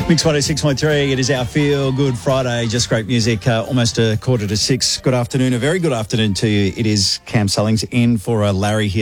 Mix 106.3, it is our Feel Good Friday. Just great music, almost 5:45. Good afternoon, a very good afternoon to you. It is Cam Sullings in for Larry here.